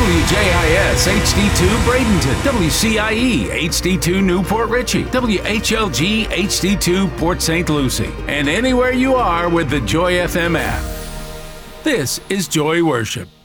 WJIS HD2 Bradenton, WCIE HD2 Newport Richie, WHLG HD2 Port St. Lucie, and anywhere you are with the Joy FM app. This is Joy Worship.